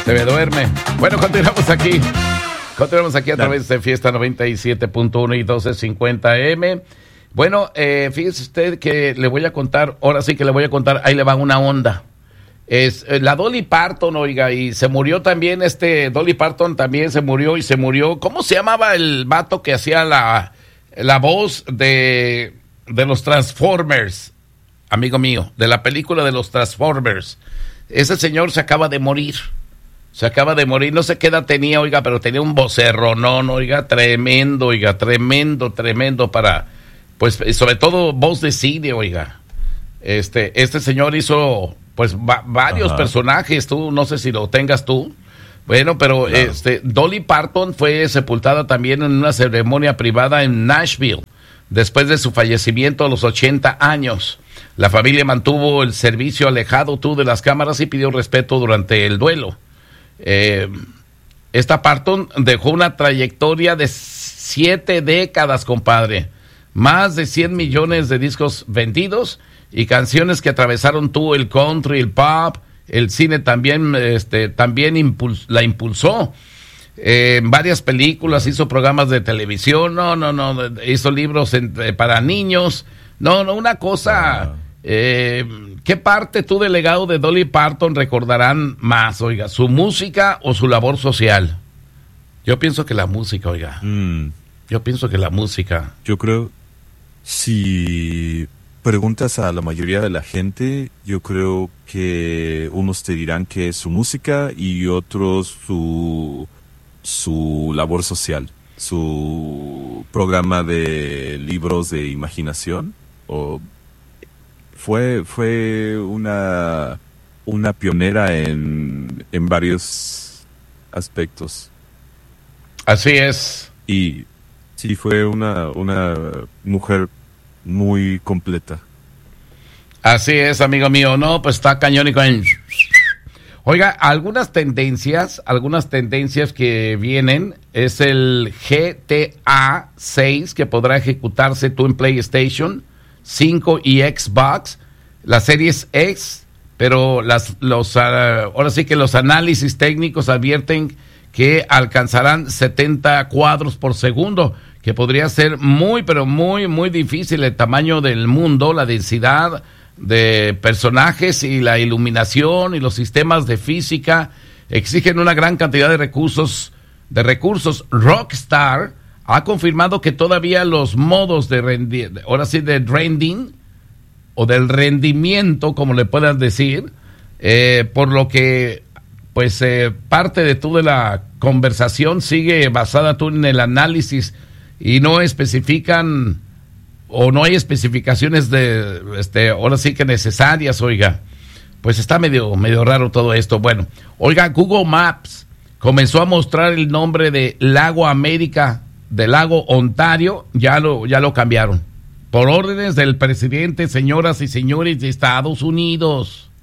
Se me duerme. Bueno, continuamos aquí. Continuamos aquí a través de Fiesta 97.1 y 1250 M. Bueno, fíjese usted que le voy a contar, ahora sí que le voy a contar, ahí le va una onda. Es la Dolly Parton, oiga, y se murió también Dolly Parton también se murió. ¿Cómo se llamaba el vato que hacía la voz de los Transformers? Amigo mío, de la película de los Transformers. Ese señor se acaba de morir. No sé qué edad tenía, oiga, pero tenía un vocerronón, oiga, tremendo para, pues, sobre todo voz de cine, oiga. Este señor hizo, pues, varios personajes, tú, no sé si lo tengas tú. Bueno, pero claro. Dolly Parton fue sepultada también en una ceremonia privada en Nashville, después de su fallecimiento a los 80 años. La familia mantuvo el servicio alejado de las cámaras y pidió respeto durante el duelo. Esta Parton dejó una trayectoria de 7 décadas, compadre. Más de 100 millones de discos vendidos y canciones que atravesaron el country, el pop, el cine también, la impulsó. En varias películas, hizo programas de televisión, hizo libros para niños. Una cosa... ¿qué parte tú del legado de Dolly Parton recordarán más, oiga? ¿Su música o su labor social? Yo pienso que la música, oiga. Yo pienso que la música. Yo creo, si preguntas a la mayoría de la gente, yo creo que unos te dirán que es su música y otros su labor social, su programa de libros de imaginación o... Fue una pionera en varios aspectos. Así es. Y sí, fue una mujer muy completa. Así es, amigo mío. No, pues está cañón y con... Oiga, algunas tendencias que vienen es el GTA 6 que podrá ejecutarse tú en PlayStation 5 y Xbox, las series X, pero ahora sí que los análisis técnicos advierten que alcanzarán 70 cuadros por segundo, que podría ser muy, pero muy, muy difícil. El tamaño del mundo, la densidad de personajes y la iluminación y los sistemas de física exigen una gran cantidad de recursos. Rockstar ha confirmado que todavía los modos de rending o del rendimiento, como le puedas decir, por lo que pues parte de toda la conversación sigue basada en el análisis y no especifican o no hay especificaciones ahora sí que necesarias, oiga. Pues está medio raro todo esto. Bueno, oiga, Google Maps comenzó a mostrar el nombre de Lago América, del lago Ontario, ya lo cambiaron. Por órdenes del presidente, señoras y señores de Estados Unidos.